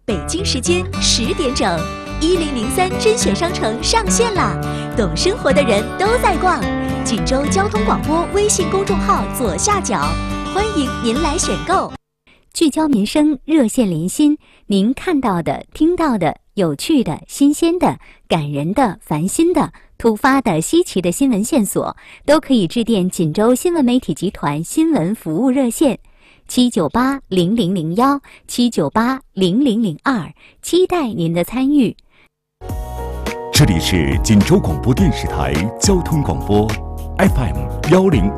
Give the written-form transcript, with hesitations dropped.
北京时间10点整，1003甄选商城上线啦！懂生活的人都在逛。锦州交通广播微信公众号左下角，欢迎您来选购。 聚焦民生，热线连心，您看到的、听到的、有趣的、新鲜的、感人的、烦心的、突发的、稀奇的新闻线索，都可以致电锦州新闻媒体集团新闻服务热线7980001 7980002，期待您的参与。 这里是锦州广播电视台交通广播 FM1015